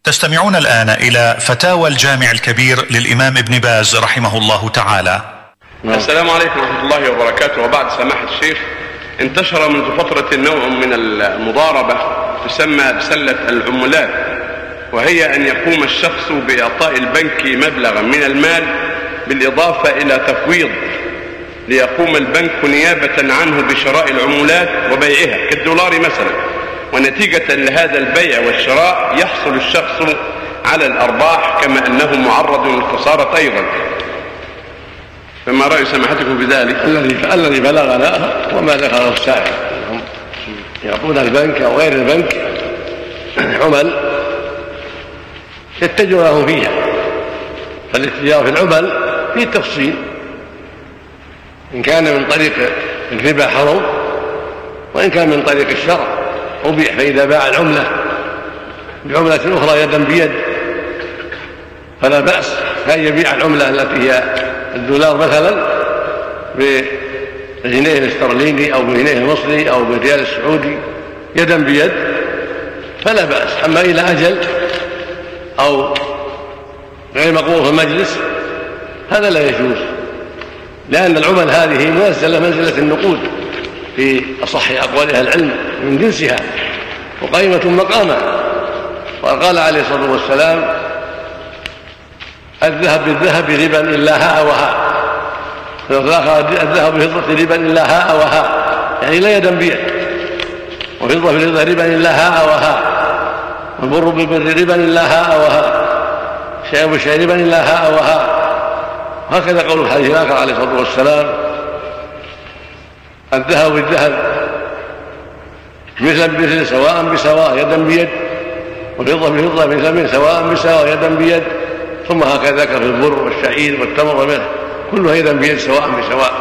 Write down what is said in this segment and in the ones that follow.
تستمعون الآن إلى فتاوى الجامع الكبير للإمام ابن باز رحمه الله تعالى. السلام عليكم ورحمة الله وبركاته. وبعد سماحة الشيخ، انتشر منذ فترة نوع من المضاربة تسمى بسلة العملات، وهي أن يقوم الشخص بإعطاء البنك مبلغا من المال بالإضافة إلى تفويض ليقوم البنك نيابة عنه بشراء العملات وبيعها كالدولار مثلا، ونتيجة لهذا البيع والشراء يحصل الشخص على الأرباح كما أنه معرض للخسارة أيضا، فما رأي سماحتكم بذلك؟ الذي بلغنا وما ذكره السائل، هم يعطون البنك أو غير البنك عمل يتجه له فيها، فالاتجاه في العمل فيه تفصيل، إن كان من طريق الربا حرم، وإن كان من طريق الشرع أبيح. فإذا باع العملة بعملة أخرى يدا بيد فلا بأس، كان يبيع العملة التي هي الدولار مثلا بالجنيه الاسترليني أو بالجنيه المصري أو بالريال السعودي يدا بيد فلا بأس. أما إلى أجل أو غير مقبول في المجلس هذا لا يجوز، لأن العمل هذه منزلة النقود في أصح أقوال أهل العلم من جنسها وقيمة مقامها. وقال عليه الصلاة والسلام: الذهب بالذهب ربا إلا هاء وهاء، الذهب بالفضة ربا إلا هاء وهاء، يعني لا يدا بيد، وفضة بالفضة ربا إلا هاء وهاء، والبر بالبر ربا إلا هاء وهاء، شيء بالشيء ربا إلا هاء وهاء. هكذا قول الحديث الآخر عليه الصلاة والسلام: الذهب بالذهب مثلا بمثل سواء بسواء يدا بيد، والفضة بالفضة مثلا سواء بسواء يدا بيد. ثم هكذا ذكر في البر والشعير والتمر والملح كلها يدا بيد سواء بسواء.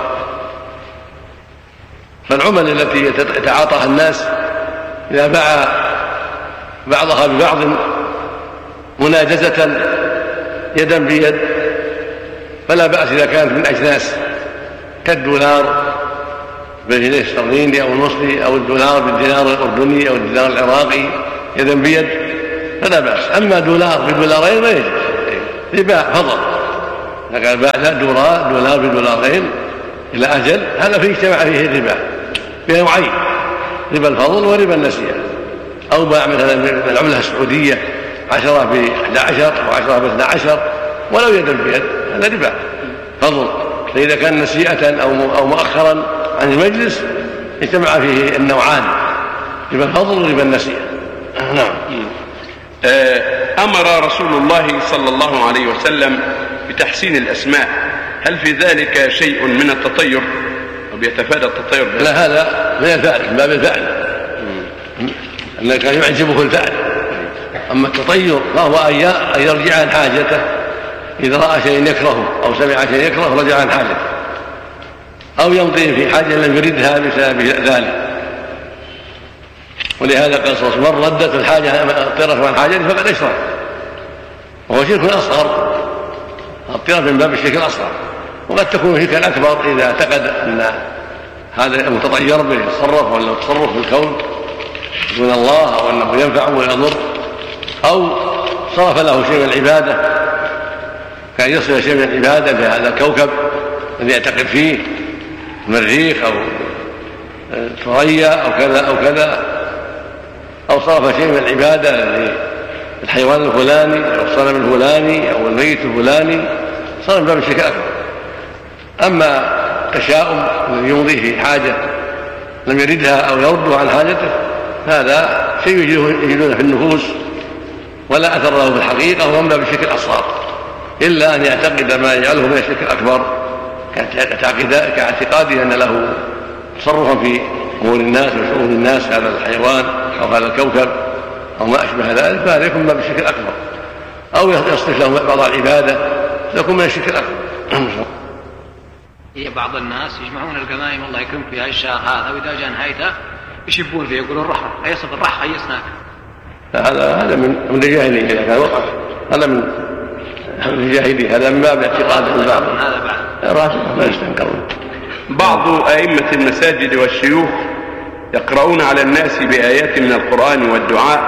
فالعمل التي يتعاطاها الناس إذا باع بعضها ببعض مناجزة يدا بيد فلا بأس إذا كانت من أجناس كالدولار بالجنيه الاسترليني أو المصري أو الدولار بالدينار الأردني أو الدينار العراقي يدا بيد فلا بأس. أما دولار بدولارين لا يجوز، ربا فضل. إذا باع دولار بدولارين إلى أجل هذا فيه اجتمع فيه الربا بنوعين: ربا الفضل وربا النسيئة. أو باع مثلا العملة السعودية 10 ب11 أو 10 ب12 ولو يدا بيد هذا ربا فضل. فإذا كان نسيئة أو مؤخرا عن المجلس اجتمع فيه النوعان: ربا الفضل وربا النسيئة. نعم. أمر رسول الله صلى الله عليه وسلم بتحسين الأسماء، هل في ذلك شيء من التطير أو بيتفادى التطير؟ لا، هذا من الفعل، من باب الفعل، أنه كان يعجبه الفعل. أما التطير فهو أن يرجع عن حاجته، إذا رأى شيء يكرهه أو سمع شيء يكرهه رجع عن حاجته، أو يمضي في حاجة لم يردها بسبب ذلك. ولهذا قال صلى الله عليه وسلم: من ردت الحاجة الطرف عن حاجته فقد أشرك، وهو شرك أصغر. الطرف من باب الشرك الأصغر، وقد تكون شركا أكبر إذا اعتقد أن هذا المتطير به يتصرف ولا يتصرف في الكون دون الله، أو أنه ينفع ويضر، أو صرف له شيء من العبادة، كان يصل شيء من العبادة بهذا الكوكب الذي يعتقد فيه المريخ أو ثريا أو كذا أو كذا، أو صرف شيء من العبادة للحيوان الفلاني أو الصنم الفلاني أو الميت الفلاني، صار من باب الشرك أكبر. أما التشاؤم الذي يمضي في حاجة لم يردها أو يرده عن حاجته هذا شيء يجدونه في النفوس ولا أثر له بالحقيقة، وهو من باب الشرك الأصغر، إلا أن يعتقد ما يجعله من الشرك الأكبر كاعتقاده أن له تصرفا في أمور الناس وشؤون الناس، هذا الحيوان أو هذا الكوكب أو ما أشبه ذلك، فهذا يكون من باب الشرك الأكبر. أو يصرف له بعض العبادة يكون من الشرك الأكبر. هي بعض الناس يجمعون الغنائم الله يكرمك في هذا الشهر هذا، وإذا جاء نهايته يشبون فيه يقولون الرحى أيصف الرحى أيصناك. هذا من الجاهلية إذا كان وقف، هذا من الجاهلية، هذا من باب اعتقاد البعض، هذا بعد ما يستنكرون. بعض أئمة المساجد والشيوخ يقرؤون على الناس بآيات من القرآن والدعاء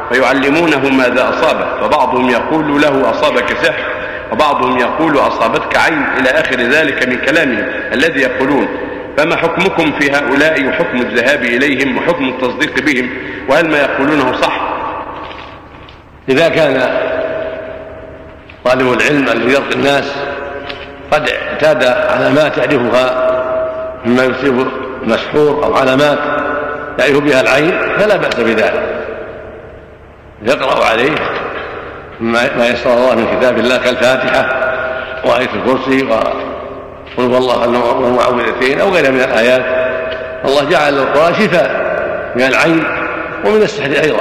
فيعلمونه ماذا أصابه، فبعضهم يقول له أصابك سحر، وبعضهم يقول أصابتك عين، إلى آخر ذلك من كلامهم الذي يقولون. فما حكمكم في هؤلاء وحكم الذهاب إليهم وحكم التصديق بهم، وهل ما يقولونه صح؟ إذا كان طالب العلم الذي يرقي الناس قد اعتاد علامات يعرفها مما يصيب المسحور أو علامات يعرف بها العين فلا بأس بذلك، يقرأ عليه ما يسر الله من كتاب الله كالفاتحة وآية الكرسي وقل هو الله والمعوذتين أو غيرها من الآيات. الله جعل القرآن شفاء من العين ومن السحر أيضا،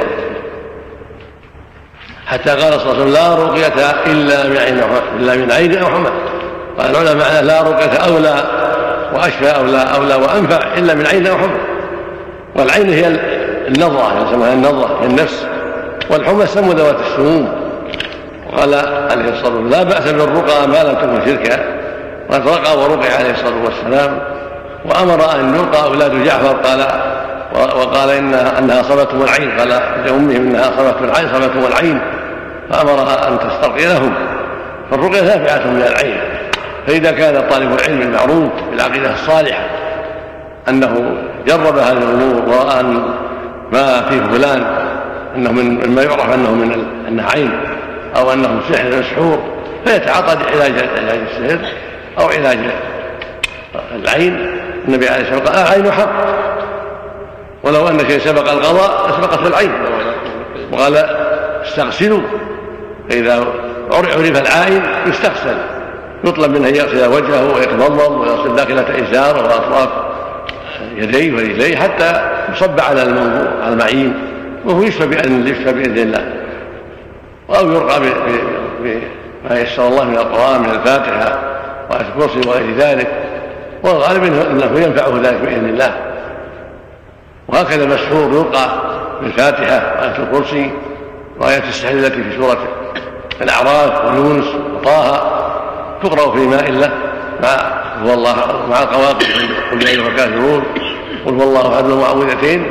حتى قال صلى الله عليه وسلم لا رقية إلا من عين أو حمى. قال العلماء لا رقية أولى وأشفى أولى وأنفع إلا من عين أو حمى. والعين هي النظرة، يسمونها النظرة هي النفس، والحمى سم ذوات السموم. وقال عليه الصلاة والسلام لا بأس بالرقى ما لم تكن شركا، قد رقى ورقي عليه الصلاة والسلام، وأمر أن يلقى أولاد جعفر وقال أنها أصابتهم العين، قال لأمهم إنها أصابتهم العين، فأمرها أن تسترقي لهم، فالرقية نافعة من العين. فإذا كان طالب العلم المعروف بالعقيدة الصالحة أنه جرب هذه الأمور ورأى أن ما فيه فلان أنه مما يعرف أنه عين أو أنه سحر مسحور، فيتعاطى علاج السحر أو علاج العين. النبي عليه الصلاة والسلام قال العين حق، ولو أن شيء سبق القضاء أسبقته العين. وقال استغسلوا، فإذا عرف العائن يستغسل، يطلب منه أن يغسل وجهه ويتمضمض ويغسل داخلة إزاره وأطراف يديه ورجليه حتى يصب على المعين، وهو يشفى بإذن الله، أو يرقى بما يسر الله من القرآن من الفاتحة وآية الكرسي وغير ذلك، والغالب أنه ينفعه ذلك بإذن الله. وهكذا المسحور يرقى بالفاتحة وآية الكرسي وآية السحر التي في سورة الأعراف ويونس وطه تقرأ في ماء الله مع القواقع قل يا أيها الكافرون قل هو الله أحد والمعوذتين،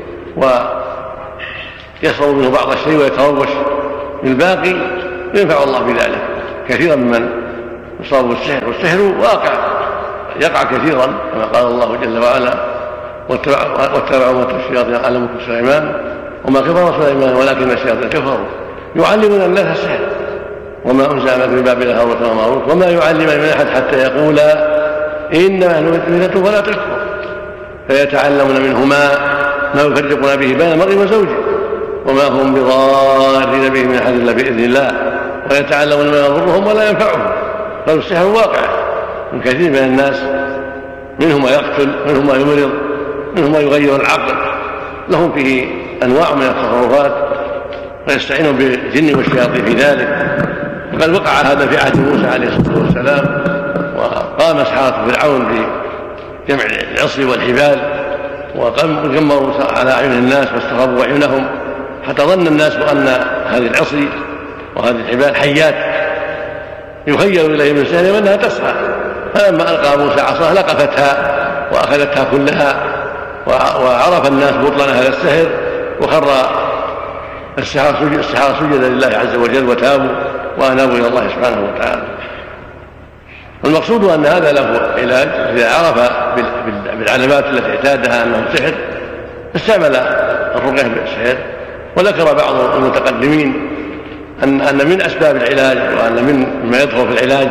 ويشرب منه بعض الشيء ويتروش بالباقي، ينفع الله بذلك كثيرا ممن يصاب بالسحر. والسحر واقع يقع كثيرا كما قال الله جل وعلا واتبعوا ما تتلو الشياطين على ملك سليمان وما كفر سليمان ولكن الشياطين كفروا يعلمون الناس السحر وما أنزل على من بابل هاروت وماروت وما يعلمان من أحد حتى يقولا إنما نحن فتنة فلا تكفر، فيتعلمون منهما ما يفرقون به بين المرء وزوجه وما هم بضارين به من أحد إلا بإذن الله، ويتعلمون ما يضرهم ولا ينفعهم. فالسحر واقع من كثير من الناس، منهم ما يقتل، منهم ما يمرض، منهم ما يغير العقل، لهم فيه أنواع من التصرفات فيستعينون بالجن والشياطين في ذلك. وقد وقع هذا في عهد موسى عليه الصلاة والسلام، وقام سحرة فرعون بجمع العصي والحبال وجمروا على أعين الناس واستخبوا أعينهم حتى ظن الناس أن هذه العصي وهذه الحبال حيات يخيل إليه من سحرهم أنها تسعى، فلما ألقى موسى عصاه لقفتها وأخذتها كلها، وعرف الناس بطلان هذا السحر، وخر السحرة سجد لله عز وجل وتابوا وأنابوا إلى الله سبحانه وتعالى. والمقصود أن هذا له علاج، إذا عرف بالعلامات التي اعتادها أنه سحر استعمل الرقية بالسحر. وذكر بعض المتقدمين أن من أسباب العلاج وأن مما يدخل في العلاج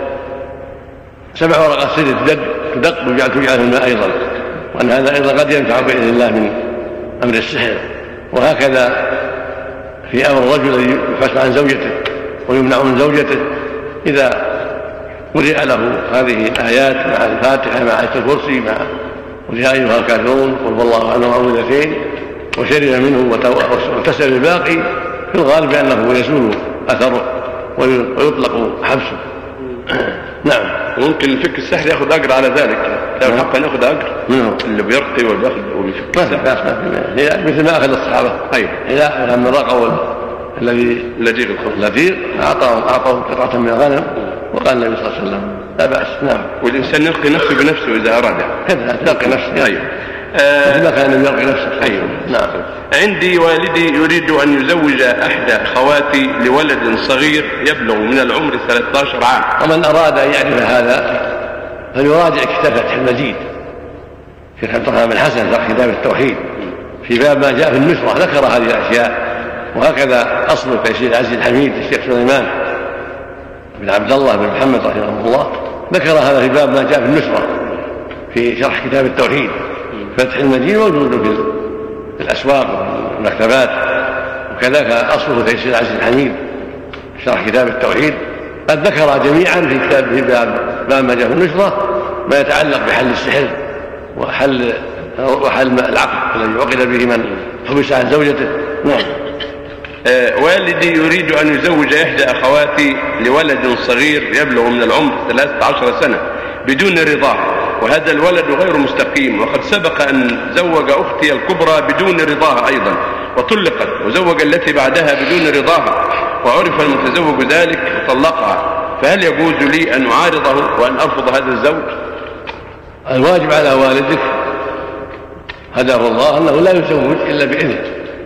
7 ورقات سدر تدق وتجعل في الماء أيضا، وأن هذا أيضا قد ينفع بإذن الله من أمر السحر. وهكذا في أمر الرجل الذي يحبس عن زوجته ويمنع من زوجته، إذا قرئ له هذه الآيات مع الفاتحة مع آية الكرسي مع قل يا أيها الكافرون قل هو الله أحد والمعوذتين وشرب منه وتسل الباقي، في الغالب أنه يزول أثره ويطلق حبسه. نعم. ممكن الفك السحر يأخذ أجر على ذلك، له حق أن يأخذ أجر اللي بيرقي ويفك السحر مثل ما أخذ الصحابة. أيوة. إذا من رقوا الذي لذيذ أعطاه قطعة من الغنم وقال النبي صلى الله عليه وسلم لا بأس. نعم. والإنسان يلقي نفسه بنفسه إذا أراد كذا يلقي نفسه. أيوة. ما كان يرقي نفسه. أيوه. نعم. عندي والدي يريد أن يزوج إحدى أخواتي لولد صغير يبلغ من العمر 13 عام. ومن أراد أن يعرف هذا فليراجع كتاب فتح المجيد شيخ عبد الرحمن بن حسن في كتاب التوحيد في باب ما جاء في النشرة ذكر هذه الأشياء. وهكذا أصل تيسير العزيز الحميد الشيخ سليمان بن عبد الله بن محمد رحمه الله ذكر هذا في باب ما جاء في النشرة في شرح كتاب التوحيد. فتح المجيد موجود في الأسواق والمكتبات. وكذلك أصله تيسير العزيز الحميد شرح كتاب التوحيد قد ذكر جميعا في كتاب في باب ما جاء في النشرة ما يتعلق بحل السحر وحل العقد الذي عقد به من حبس عن زوجته. نعم. والدي يريد أن يزوج إحدى أخواتي لولد صغير يبلغ من العمر 13 سنة بدون رضاه، وهذا الولد غير مستقيم، وقد سبق أن زوج أختي الكبرى بدون رضاها أيضا وطلقت، وزوج التي بعدها بدون رضاها، وعرف المتزوج ذلك وطلقها، فهل يجوز لي أن أعارضه وأن أرفض هذا الزوج؟ الواجب على والدك هداه الله أنه لا يزوج إلا بإذنه.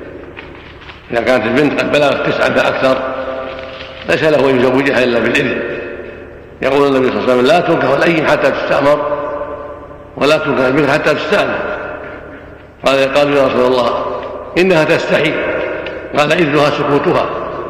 إذا كانت البنت قد بلغت 9 فأكثر ليس له أن يزوجها إلا بالإذن. يقول النبي صلى الله عليه وسلم لا تنكح الأيم حتى تستأمر ولا تنكح البنت حتى تستأمر. قالوا يا رسول الله إنها تستحي، قال إذنها سكوتها.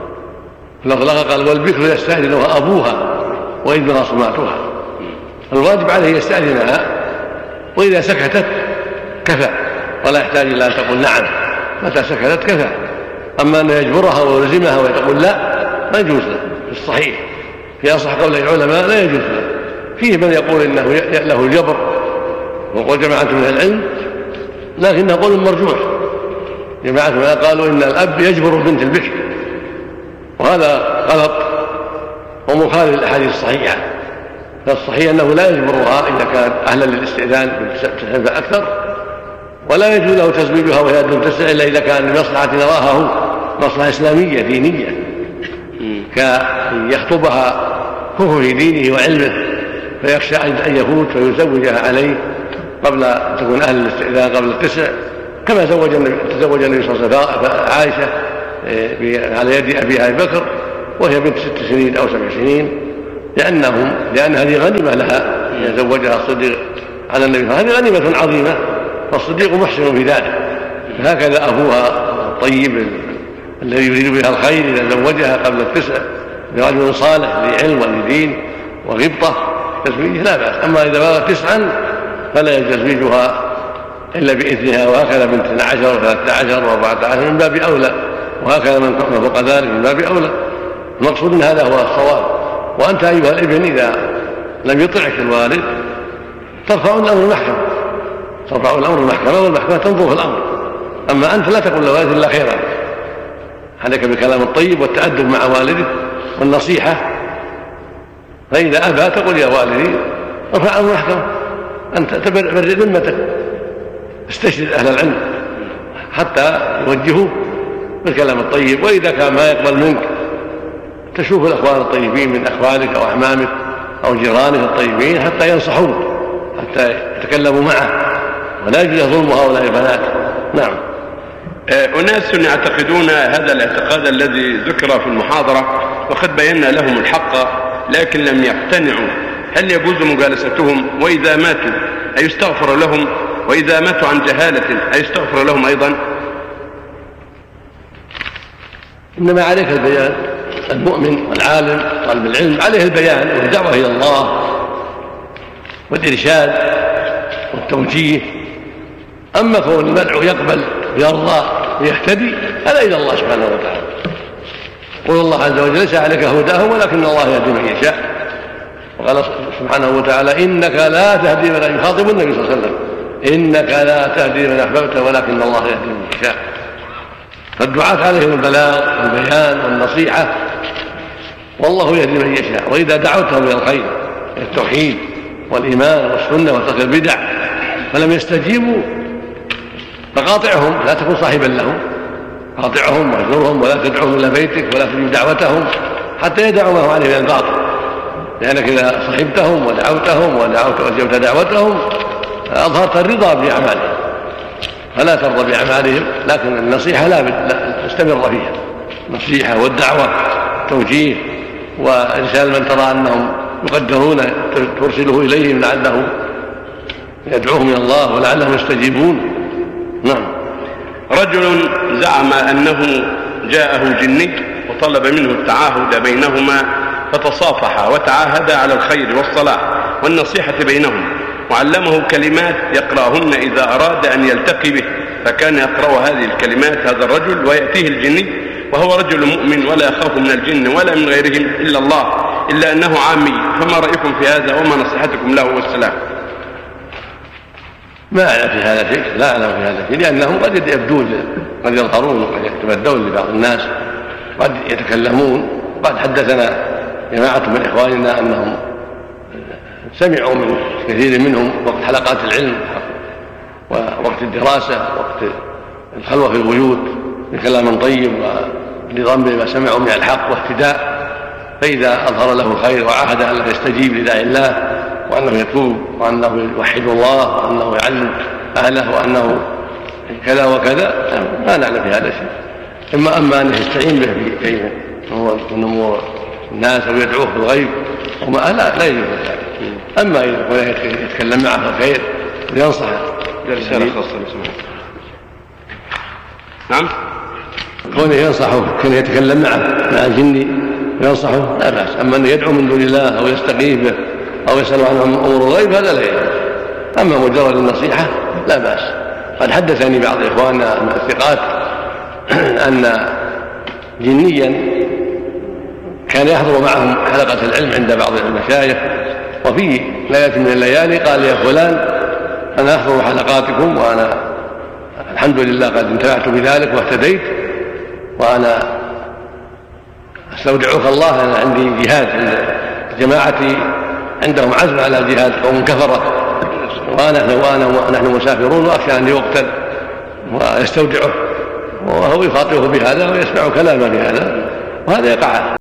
قال والبكر يستأذنها أبوها وإذنها صماتها. الواجب عليه يستأذنها، وإذا سكتت كفى ولا يحتاج إلى أن تقول نعم، متى سكتت كفى. أما أن يجبرها ويلزمها ويقول لا ما يجوز له. في الصحيح في أصح قول العلماء لا يجوز له. فيه من يقول إنه له الجبر وقال جماعة من العلم، لكنه قول مرجوح. جماعة من قالوا إن الأب يجبر بنت البكر، وهذا غلط ومخالف للأحاديث الصحيحة. فالصحيح أنه لا يجبرها إذا كانت أهلا للاستئذان ب9 فأكثر، ولا يجوز له تزويجها وهي دون 9 إلا إذا كان لمصلحة نراها هو مصلحة إسلامية دينية، كأن يخطبها كفر في دينه وعلمه فيخشى أن يفوت فيزوجها عليه قبل أن تكون أهل الاستئذان قبل 9، كما تزوج النبي صلى الله عليه وسلم عائشة على يد أبيها أبي بكر وهي بنت 6 سنين أو 7 سنين، لأن هذه غنيمة لها يزوجها الصديق على النبي. هذه غنيمة عظيمة فالصديق محسن في ذلك. هكذا أبوها الطيب الذي يريد بها الخير إذا زوجها قبل 9 برجل صالح لعلم ولدين وغبطة تزويجه لا بأس. أما إذا بلغت 9 فلا يتزوجها إلا بإذنها، وهكذا بنت 12 و13 و14 من باب أولى، وهكذا من فوق ذلك من باب أولى. المقصود من هذا هو الصواب. وأنت أيها الابن إذا لم يطعك الوالد ترفع الأمر المحكمة والمحكمة تنظر في الأمر. أما أنت لا تقول لوالد إلا خيرا، عليك بالكلام الطيب والتأدب مع والدك والنصيحة. فإذا أبى تقول يا والدي ارفع الأمر المحكمة، أنت تبرئ ذمتك، استشهد أهل العلم حتى يوجهوا بالكلام الطيب. وإذا كان ما يقبل منك تشوف الأخوان الطيبين من أخوانك أو أعمامك أو جيرانك الطيبين حتى ينصحوك، حتى يتكلموا معه، ولا يجوز ظلم هؤلاء البنات. نعم. أناس يعتقدون هذا الاعتقاد الذي ذكر في المحاضرة وقد بينا لهم الحق لكن لم يقتنعوا، هل يجوز مجالستهم؟ وإذا ماتوا أيستغفر لهم؟ وإذا ماتوا عن جهالة أيستغفر لهم أيضا؟ إنما عليك البيان. المؤمن والعالم طالب العلم عليه البيان والدعوة إلى الله والإرشاد والتوجيه. أما كون المدعو يقبل ويرضى ويهتدي هذا إلى الله سبحانه وتعالى. قل الله عز وجل ليس عليك هداهم ولكن الله يهدي من يشاء. وقال سبحانه وتعالى إنك لا تهدي من يخاطب النبي صلى الله عليه وسلم إنك لا تهدي من أحببت ولكن الله يهدي من يشاء. فالدعاة عليهم البلاغ والبيان والنصيحة، والله يهدي من يشاء. وإذا دعوتهم إلى الخير التوحيد والإيمان والسنة وترك البدع فلم يستجيبوا فقاطعهم، لا تكن صاحبا لهم، قاطعهم واهجرهم ولا تدعوهم إلى بيتك ولا تجيب دعوتهم حتى يدعوا ما هو عليه من الباطل، لأنك إذا صحبتهم ودعوتهم وأجبت دعوتهم أظهرت الرضا بأعمالهم فلا ترضى بأعمالهم، لكن النصيحة لا استمر فيها، النصيحة والدعوة توجيه وإرسال من ترى أنهم يقدرون ترسله إليهم لعلهم يدعوهم إلى الله ولعلهم يستجيبون. نعم. رجل زعم أنه جاءه جني وطلب منه التعاهد بينهما فتصافحا وتعاهدا على الخير والصلاح والنصيحة بينهم، وعلمه كلمات يقرأهن إذا أراد أن يلتقي به، فكان يقرأ هذه الكلمات هذا الرجل ويأتيه الجني وهو رجل مؤمن ولا يخاف من الجن ولا من غيرهم إلا الله، إلا أنه عامي، فما رأيكم في هذا وما نصيحتكم له والسلام؟ ما أعلم في هذا شيء، لا أعلم في هذا شيء، لأنهم قد يبدون، قد يظهرون وقد يتبدون لبعض الناس، قد يتكلمون. قد حدثنا جماعة من إخواننا أنهم سمعوا من كثير منهم وقت حلقات العلم ووقت الدراسة وقت الخلوة في البيوت بكلام طيب ونظام بما سمعوا من الحق واهتداء، فإذا أظهر له الخير وعاهد أن يستجيب لداعي الله وأنه يتوب وأنه يوحد الله وأنه يعلم أهله وأنه كذا وكذا، ما نعلم في هذا شيء. أما أنه يستعين به في شيء هو من أمور الناس أو يدعوه بالغيب وما لا يجوز ذلك. أما إذا يتكلم معه في الخير وينصحه رسالة خاصة. نعم. كونه ينصحه، كونه يتكلم معه مع الجن وينصحه لا بأس. أما أنه يدعو من دون الله أو يستغيث به أو يسأل عن أمور الغيب هذا لا يجوز. أما مجرد النصيحة لا بأس. قد حدثني بعض إخواننا من الثقات أن جنيا كان يحضر معهم حلقة العلم عند بعض المشايخ، وفي ليلة من الليالي قال يا فلان أنا أحضر حلقاتكم وأنا الحمد لله قد انتفعت بذلك واهتديت، وأنا استودعك الله، أنا عندي جهاد عند جماعتي عندهم عزم على جهاد قوم كفرة ونحن مسافرون وأخشى أن يقتل، ويستودعه وهو يخاطبه بهذا ويسمع كلامه بهذا، وهذا يقع